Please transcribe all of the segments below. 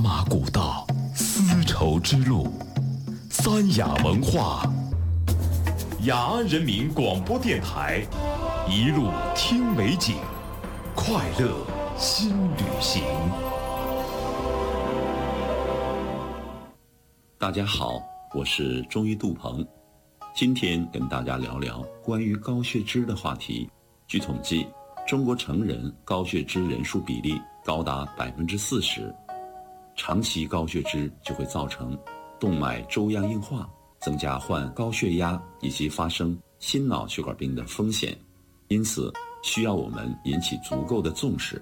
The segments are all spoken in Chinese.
马古道，丝绸之路，三雅文化，雅安人民广播电台，一路听美景，快乐新旅行。 大家好，我是中医杜鹏，今天跟大家聊聊关于高血脂的话题。据统计，中国成人高血脂人数比例高达40%，长期高血脂就会造成动脉粥样硬化，增加患高血压以及发生心脑血管病的风险，因此需要我们引起足够的重视。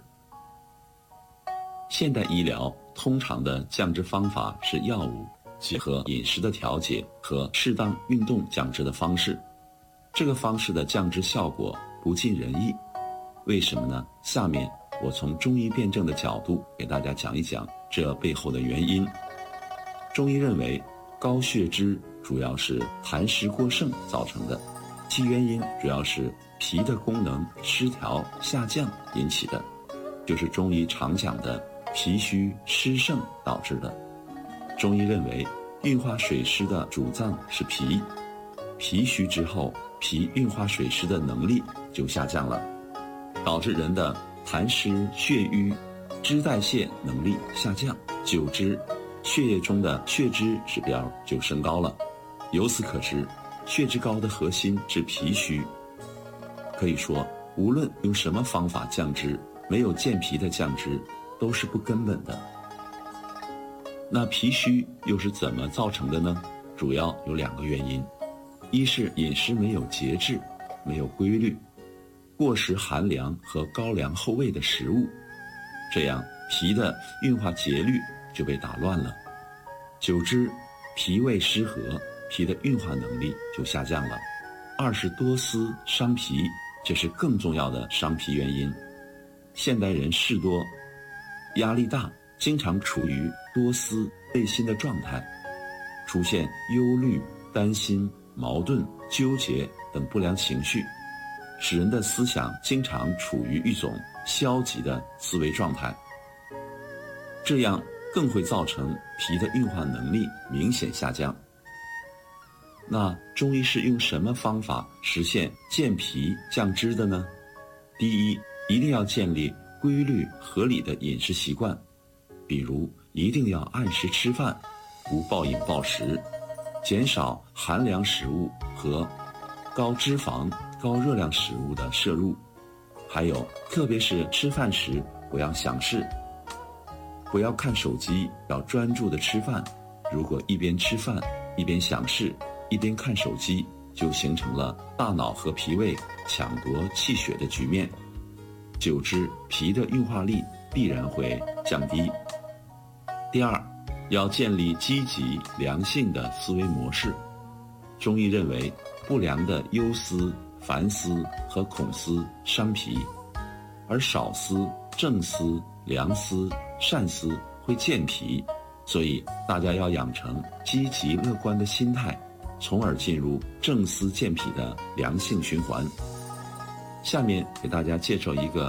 现代医疗通常的降脂方法是药物结合饮食的调节和适当运动降脂的方式，这个方式的降脂效果不尽人意。为什么呢？下面我从中医辩证的角度给大家讲一讲这背后的原因。中医认为，高血脂主要是痰湿过剩造成的，其原因主要是脾的功能失调下降引起的，就是中医常讲的脾虚湿盛导致的。中医认为，运化水湿的主脏是脾，脾虚之后，脾运化水湿的能力就下降了，导致人的痰湿血瘀脂代谢能力下降，久之血液中的血脂指标就升高了。由此可知，血脂高的核心是脾虚。可以说，无论用什么方法降脂，没有健脾的降脂都是不根本的。那脾虚又是怎么造成的呢？主要有2个原因。一是饮食没有节制，没有规律，过食寒凉和高粱厚味的食物，这样脾的运化节律就被打乱了，久之脾胃失和，脾的运化能力就下降了。二是多思伤脾，这是更重要的伤脾原因。现代人事多，压力大，经常处于多思内心的状态，出现忧虑、担心、矛盾、纠结等不良情绪，使人的思想经常处于一种消极的思维状态，这样更会造成脾的运化能力明显下降。那中医是用什么方法实现健脾降脂的呢？第一，一定要建立规律合理的饮食习惯，比如一定要按时吃饭，不暴饮暴食，减少寒凉食物和高脂肪、高热量食物的摄入。还有，特别是吃饭时不要想事，不要看手机，要专注的吃饭。如果一边吃饭一边想事，一边看手机，就形成了大脑和脾胃抢夺气血的局面，久之脾的运化力必然会降低。第二，要建立积极良性的思维模式。中医认为，不良的忧思、烦思和恐思伤脾，而少思、正思、良思、善思会健脾，所以大家要养成积极乐观的心态，从而进入正思健脾的良性循环。下面给大家介绍一个